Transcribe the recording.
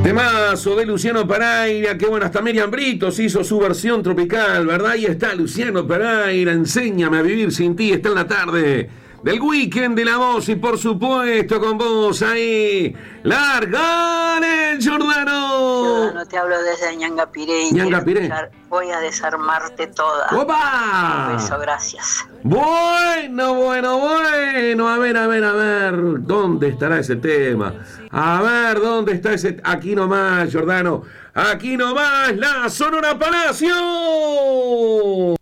Temazo de Luciano Pereira, que bueno, hasta Miriam Britos hizo su versión tropical, ¿verdad? Ahí está Luciano Pereira, Enséñame a vivir sin ti, está en la tarde del Weekend de la Voz y por supuesto con vos ahí, Largale Giordano. Giordano, te hablo desde Ñangapiré. Ñangapiré. Voy a desarmarte toda. ¡Opa! Un beso, gracias. Bueno, a ver, ¿dónde estará ese tema? A ver, ¿dónde está ese? Aquí nomás, Giordano, aquí nomás, la Sonora Palacio.